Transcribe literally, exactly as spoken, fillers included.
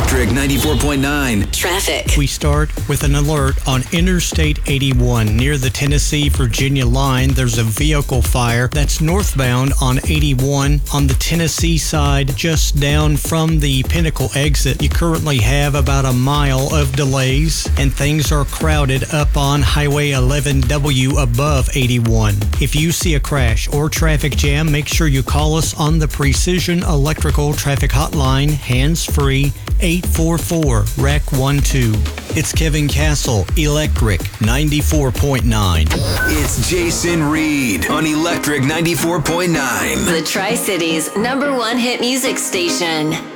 Electric ninety-four point nine. Traffic. We start with an alert on Interstate eighty-one near the Tennessee-Virginia line. There's a vehicle fire that's northbound on eighty-one on the Tennessee side, just down from the Pinnacle exit. You currently have about a mile of delays, and things are crowded up on Highway eleven W above eighty-one. If you see a crash or traffic jam, make sure you call us on the Precision Electrical Traffic Hotline, hands-free, eight four four, R E C one two. It's Kevin Castle, Electric ninety-four point nine. It's Jason Reed on Electric ninety-four point nine. The Tri-Cities number one hit music station.